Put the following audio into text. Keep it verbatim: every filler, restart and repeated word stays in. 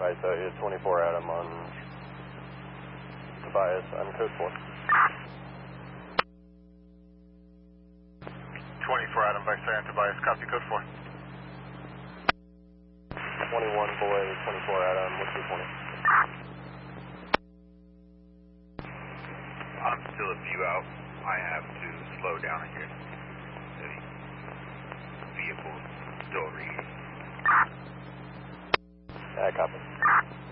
Right, so it's twenty-four Adam on Tobias on code four. twenty-four Adam, Vice on Tobias, copy code four. twenty-one boy, twenty-four Adam, what's your twenty? I'm still a few out. I have to slow down here. The vehicle still reading. Yeah, copy.